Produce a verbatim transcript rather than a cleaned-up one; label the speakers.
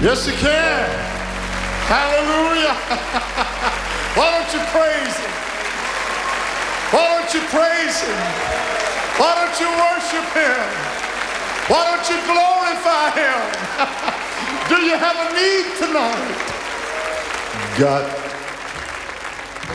Speaker 1: Yes, you can. Hallelujah. Why don't you praise him? Why don't you praise him? Why don't you worship him? Why don't you glorify him? Do you have a need tonight? Got